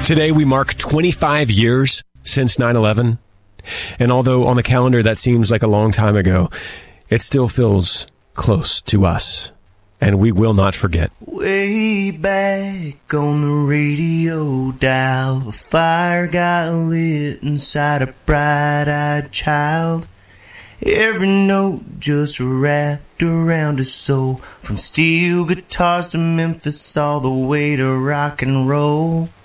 Today, we mark 25 years since 9/11. And although on the calendar that seems like a long time ago, it still feels close to us. And we will not forget. Way back on the radio dial, a fire got lit inside a bright-eyed child. Every note just wrapped around his soul, from steel guitars to Memphis all the way to rock and roll.